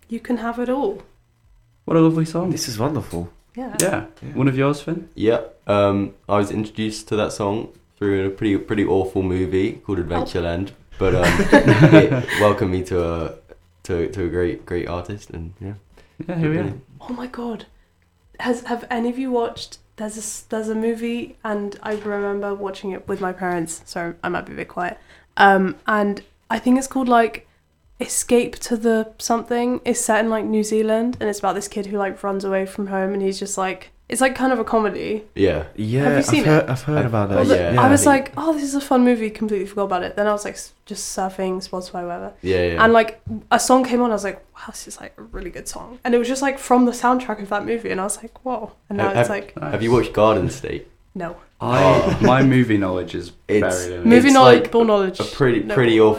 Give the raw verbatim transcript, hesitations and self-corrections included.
you can have it all. What a lovely song. This is wonderful. Yeah. Yeah. Yeah. One of yours, Finn? Yeah, um, I was introduced to that song through a pretty pretty awful movie called Adventureland, but um, it welcomed me to a to to a great great artist, and yeah. Yeah, here we are. Oh my god, has have any of you watched? There's a s- there's a movie, and I remember watching it with my parents. So I might be a bit quiet. Um, and I think it's called like Escape to the something. It's set in like New Zealand, and it's about this kid who like runs away from home, and he's just like it's like kind of a comedy. Yeah. Yeah, Have you seen I've heard, it? I've heard about that. Well, the- yeah, yeah, I was I like, oh, this is a fun movie. Completely forgot about it. Then I was like, s- just surfing Spotify, whatever. Yeah, yeah. And like a song came on, I was like, wow, this is like a really good song. And it was just like from the soundtrack of that movie, and I was like, whoa. And now Have- it's have- like, Have you watched Garden State? no. I, my movie knowledge is It's- very limited. Movie It's knowledge, like ball knowledge. A pretty no pretty ball awful